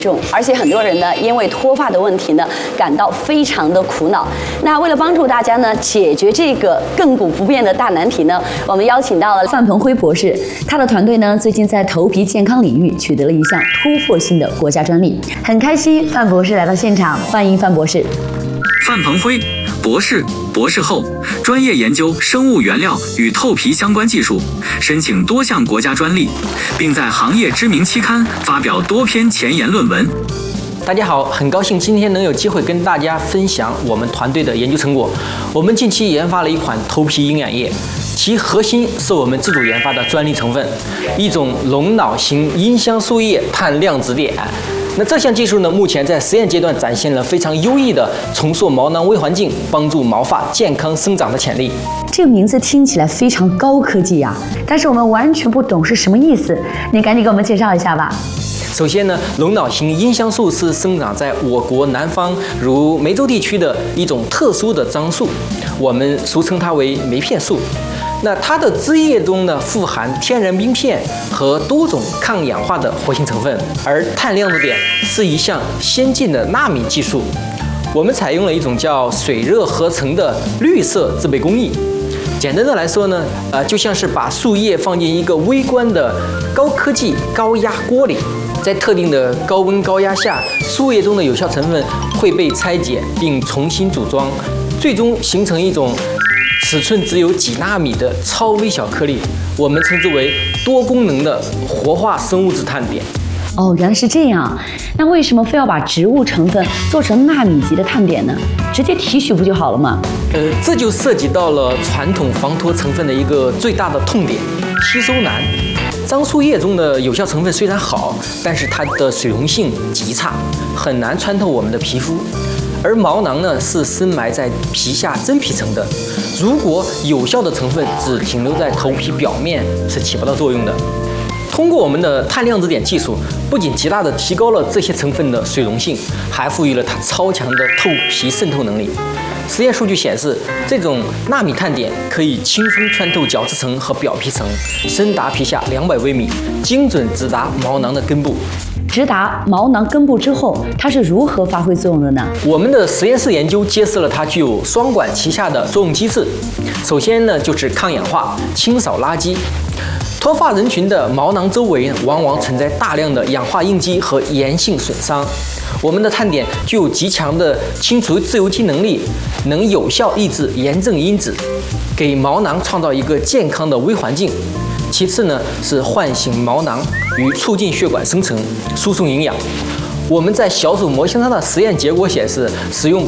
重，而且很多人呢，因为脱发的问题呢，感到非常的苦恼。那为了帮助大家呢，解决这个亘古不变的大难题呢，我们邀请到了范鹏辉博士，他的团队呢，最近在头皮健康领域取得了一项突破性的国家专利，很开心范博士来到现场，欢迎范博士。 范鹏辉博士、博士后，专业研究生物原料与透皮相关技术，申请多项国家专利，并在行业知名期刊发表多篇前沿论文。 大家好，很高兴今天能有机会跟大家分享我们团队的研究成果。我们近期研发了一款头皮营养液，其核心是我们自主研发的专利成分，一种龙脑型阴香素液碳量子碘。那这项技术呢，目前在实验阶段展现了非常优异的重塑毛囊微环境，帮助毛发健康生长的潜力。 这个名字听起来非常高科技啊，但是我们完全不懂是什么意思，你赶紧给我们介绍一下吧。 首先呢，龙脑型阴香素是生长在我国南方如梅州地区的一种特殊的樟树，我们俗称它为梅片树。那它的枝叶中呢，富含天然冰片和多种抗氧化的活性成分，而碳量子碘是一项先进的纳米技术。我们采用了一种叫水热合成的绿色制备工艺。简单的来说呢，就像是把树叶放进一个微观的高科技高压锅里，在特定的高温高压下，树叶中的有效成分会被拆解并重新组装，最终形成一种尺寸只有几纳米的超微小颗粒，我们称之为多功能的活化生物质碳碘。 哦，原来是这样。那为什么非要把植物成分做成纳米级的碳碘呢？直接提取不就好了吗？ 这就涉及到了传统防脱成分的一个最大的痛点——吸收难。樟树叶中的有效成分虽然好，但是它的水溶性极差，很难穿透我们的皮肤。而毛囊呢，是深埋在皮下真皮层的，如果有效的成分只停留在头皮表面，是起不到作用的。通过我们的碳量子碘技术，不仅极大地提高了这些成分的水溶性，还赋予了它超强的透皮渗透能力。实验数据显示，这种纳米碳碘可以轻松穿透角质层和表皮层，深达皮下200微米，精准直达毛囊的根部。 直达毛囊根部之后，它是如何发挥作用的呢？ 我们的实验室研究揭示了它具有双管齐下的作用机制。首先呢，就是抗氧化、清扫垃圾。脱发人群的毛囊周围往往存在大量的氧化应激和炎性损伤，我们的碳碘具有极强的清除自由基能力，能有效抑制炎症因子，给毛囊创造一个健康的微环境。其次呢，是唤醒毛囊与促进血管生成、输送营养。我们在小鼠模型上的实验结果显示，使用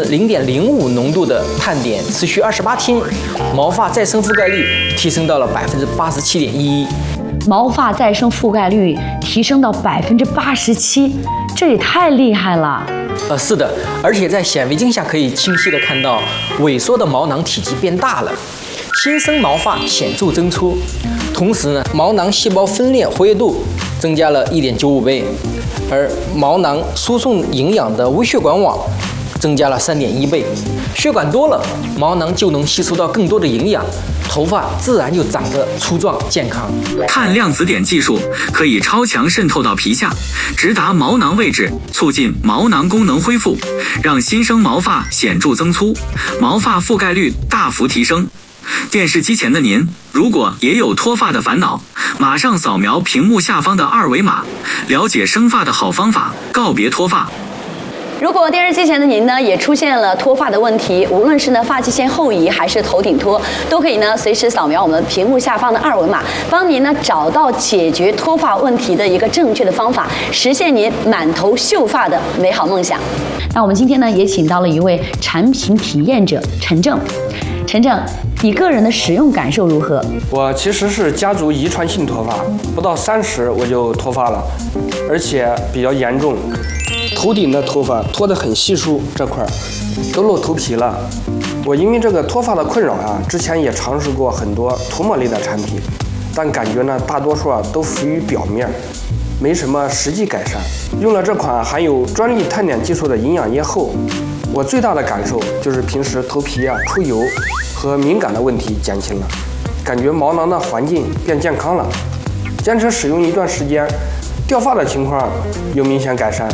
0.05%浓度的碳碘持续28天，毛发再生覆盖率提升到了87.11%。 毛发再生覆盖率提升到87%，这也太厉害了。 是的，而且在显微镜下可以清晰地看到萎缩的毛囊体积变大了，新生毛发显著增粗。同时呢，毛囊细胞分裂活跃度增加了1.95倍，而毛囊输送营养的微血管网增加了3.1倍。血管多了，毛囊就能吸收到更多的营养，头发自然就长得粗壮健康。 碳量子碘技术可以超强渗透到皮下，直达毛囊位置，促进毛囊功能恢复，让新生毛发显著增粗，毛发覆盖率大幅提升。电视机前的您，如果也有脱发的烦恼，马上扫描屏幕下方的2维码，了解生发的好方法，告别脱发。 如果电视机前的您呢也出现了脱发的问题，无论是呢发际线后移还是头顶脱，都可以呢随时扫描我们屏幕下方的2维码，帮您呢找到解决脱发问题的一个正确的方法，实现您满头秀发的美好梦想。那我们今天呢也请到了一位产品体验者陈正。陈正，你个人的使用感受如何？ 我其实是家族遗传性脱发，不到30我就脱发了，而且比较严重，头顶的头发脱得很稀疏，这块都露头皮了。我因为这个脱发的困扰啊，之前也尝试过很多涂抹类的产品，但感觉呢大多数都浮于表面，没什么实际改善。用了这款含有专利碳碘技术的营养液后，我最大的感受就是平时头皮出油和敏感的问题减轻了，感觉毛囊的环境变健康了。坚持使用一段时间， 掉发的情况有明显改善。